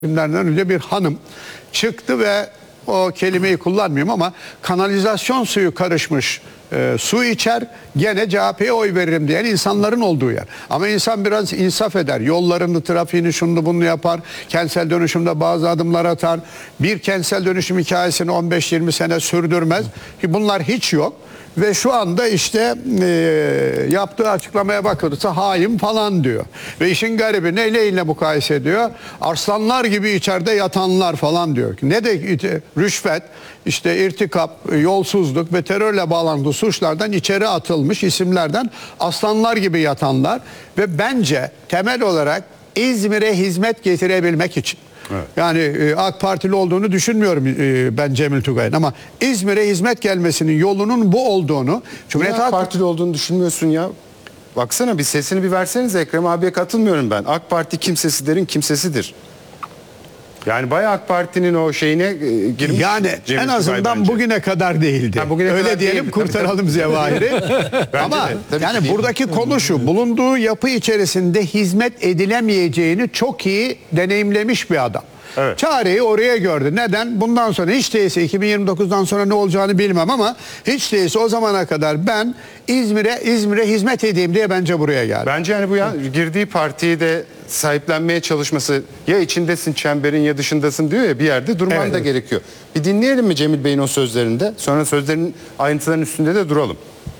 Günlerden önce bir hanım çıktı ve o kelimeyi kullanmayayım ama kanalizasyon suyu karışmış su içer, gene CHP'ye oy veririm diyen insanların olduğu yer. Ama insan biraz insaf eder. Yollarını, trafiğini, şunu bunu yapar. Kentsel dönüşümde bazı adımlar atar. Bir kentsel dönüşüm hikayesini 15-20 sene sürdürmez. Bunlar hiç yok. Ve şu anda işte yaptığı açıklamaya bakılırsa hain falan diyor. Ve işin garibi neyle mukayese ediyor? Arslanlar gibi içeride yatanlar falan diyor. Ne de rüşvet, işte irtikap, yolsuzluk ve terörle bağlantılı suçlardan içeri atılmış isimlerden aslanlar gibi yatanlar. Ve bence temel olarak İzmir'e hizmet getirebilmek için. Evet. Yani AK Partili olduğunu düşünmüyorum ben Cemil Tugay'ın, ama İzmir'e hizmet gelmesinin yolunun bu olduğunu, Cumhuriyet AK Partili olduğunu düşünmüyorsun ya. Baksana, bir sesini bir verseniz. Ekrem abiye katılmıyorum ben. AK Parti kimsesilerin kimsesidir. Yani bayağı AK Parti'nin o şeyine girmiş. Yani Cemil en azından bugüne kadar değildi. Öyle kadar diyelim, değildi, kurtaralım Zevahir'i. Ama yani buradaki konu şu: bulunduğu yapı içerisinde hizmet edilemeyeceğini çok iyi deneyimlemiş bir adam. Evet. Çareyi oraya gördü. Neden? Bundan sonra hiç değilse 2029'dan sonra ne olacağını bilmem ama hiç değilse o zamana kadar ben İzmir'e hizmet edeyim diye bence buraya geldi. Bence yani bu girdiği partiyi de sahiplenmeye çalışması, ya içindesin çemberin ya dışındasın diyor ya, bir yerde durman da gerekiyor. Bir dinleyelim mi Cemil Bey'in o sözlerinde? Sonra sözlerin ayrıntılarının üstünde de duralım.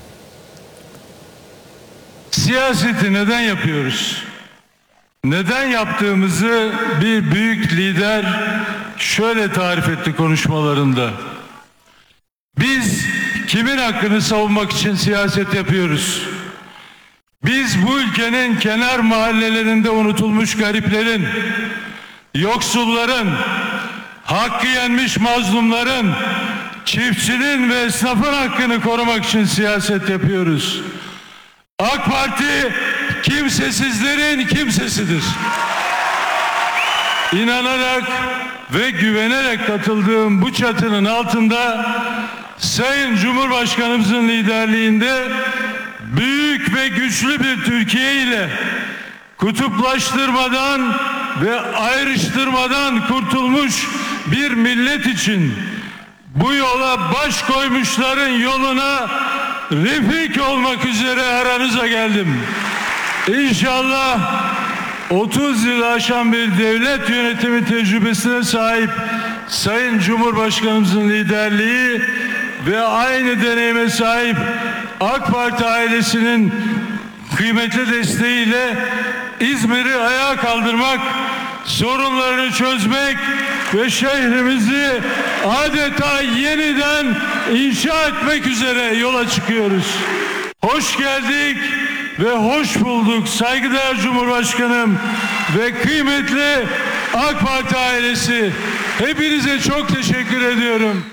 Siyaseti neden yapıyoruz? Neden yaptığımızı bir büyük lider şöyle tarif etti konuşmalarında. Biz kimin hakkını savunmak için siyaset yapıyoruz? Biz bu ülkenin kenar mahallelerinde unutulmuş gariplerin, yoksulların, hakkı yenmiş mazlumların, çiftçinin ve esnafın hakkını korumak için siyaset yapıyoruz. AK Parti kimsesizlerin kimsesidir. İnanarak ve güvenerek katıldığım bu çatının altında Sayın Cumhurbaşkanımızın liderliğinde büyük ve güçlü bir Türkiye ile kutuplaştırmadan ve ayrıştırmadan kurtulmuş bir millet için bu yola baş koymuşların yoluna refik olmak üzere aranıza geldim. İnşallah 30 yıl aşan bir devlet yönetimi tecrübesine sahip Sayın Cumhurbaşkanımızın liderliği ve aynı deneyime sahip AK Parti ailesinin kıymetli desteğiyle İzmir'i ayağa kaldırmak, sorunlarını çözmek ve şehrimizi adeta yeniden inşa etmek üzere yola çıkıyoruz. Hoş geldik ve hoş bulduk saygıdeğer Cumhurbaşkanım ve kıymetli AK Parti ailesi. Hepinize çok teşekkür ediyorum.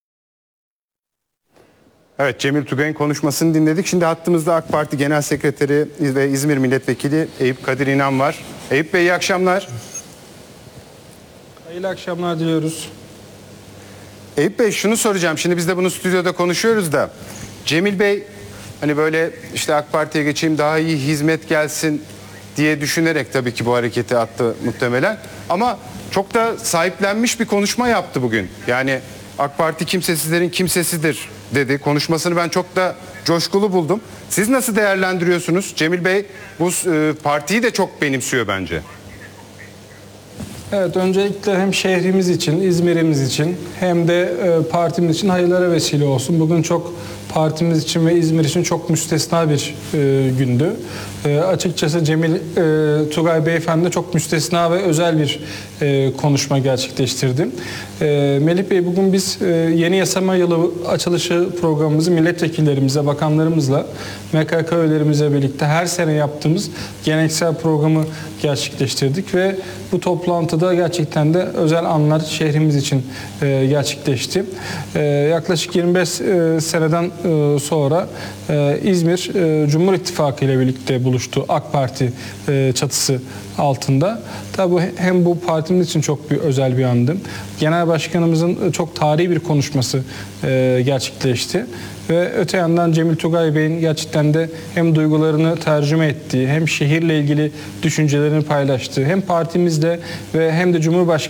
Evet, Cemil Tugay'ın konuşmasını dinledik. Şimdi hattımızda AK Parti Genel Sekreteri ve İzmir Milletvekili Eyüp Kadir İnan var. Eyüp Bey, iyi akşamlar. Hayırlı akşamlar diliyoruz. Eyüp Bey, şunu soracağım. Şimdi biz de bunu stüdyoda konuşuyoruz da. Cemil Bey hani böyle işte AK Parti'ye geçeyim, daha iyi hizmet gelsin diye düşünerek tabii ki bu hareketi attı muhtemelen. Ama çok da sahiplenmiş bir konuşma yaptı bugün. Yani AK Parti kimsesizlerin kimsesidir dedi. Konuşmasını ben çok da coşkulu buldum. Siz nasıl değerlendiriyorsunuz? Cemil Bey bu partiyi de çok benimsiyor bence. Evet, öncelikle hem şehrimiz için, İzmir'imiz için hem de partimiz için hayırlara vesile olsun. Bugün çok partimiz için ve İzmir için çok müstesna bir gündü. Açıkçası Cemil Tugay Beyefendi çok müstesna ve özel bir konuşma gerçekleştirdi. Melih Bey, bugün biz yeni yasama yılı açılışı programımızı milletvekillerimizle, bakanlarımızla, MKK üyelerimizle birlikte her sene yaptığımız geleneksel programı gerçekleştirdik ve bu toplantıda gerçekten de özel anlar şehrimiz için gerçekleşti. Yaklaşık 25 seneden sonra İzmir Cumhur İttifakı ile birlikte buluştu AK Parti çatısı altında. Tabii hem bu partimiz için çok özel bir andı. Genel Başkanımızın çok tarihi bir konuşması gerçekleşti. Ve öte yandan Cemil Tugay Bey'in gerçekten de hem duygularını tercüme ettiği, hem şehirle ilgili düşüncelerini paylaştığı, hem partimizle ve hem de Cumhurbaşkanı